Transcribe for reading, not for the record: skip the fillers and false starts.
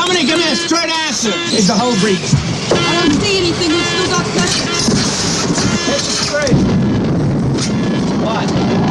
Dominic, come here, straight answer. Is the whole breeze? I don't see anything. We've still got pressure. It's straight. What?